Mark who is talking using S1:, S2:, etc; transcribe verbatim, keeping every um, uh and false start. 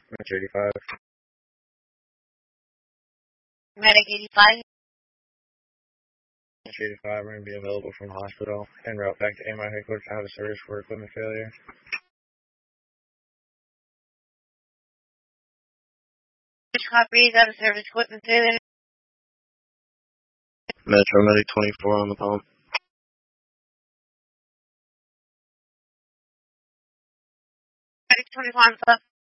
S1: Metro eighty-five.
S2: Medic eighty-five.
S1: Metro eighty-five, we're going to be available from the hospital en route back to A M I headquarters out of service for equipment failure.
S2: Copy, out of service equipment failure.
S1: Metro Medic twenty-four on the pump.
S2: Medic twenty-four on the pump.